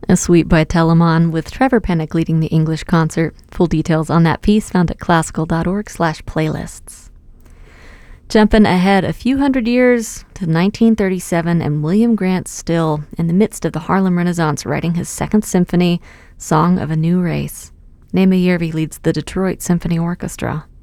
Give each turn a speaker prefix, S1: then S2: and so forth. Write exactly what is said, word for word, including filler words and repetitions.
S1: A suite by Telemann with Trevor Pennock leading the English concert. Full details on that piece found at classical.org slash playlists. Jumping ahead a few hundred years to nineteen thirty-seven and William Grant Still in the midst of the Harlem Renaissance writing his second symphony, Song of a New Race. Name a year he leads the Detroit Symphony Orchestra.